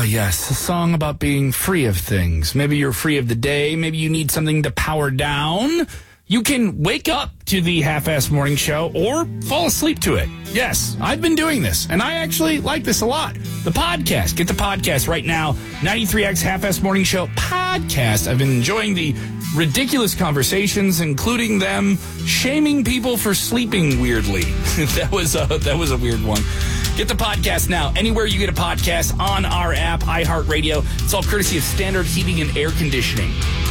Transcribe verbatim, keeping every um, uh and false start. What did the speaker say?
yes, a song about being free of things. Maybe you're free of the day. Maybe you need something to power down. You can wake up to the Half-Ass Morning Show or fall asleep to it. Yes, I've been doing this, and I actually like this a lot. The podcast. Get the podcast right now. ninety-three X Half-Ass Morning Show podcast. I've been enjoying the ridiculous conversations, including them shaming people for sleeping weirdly. that was a, that was a weird one. Get the podcast now. Anywhere you get a podcast, on our app, iHeartRadio. It's all courtesy of Standard Heating and Air Conditioning.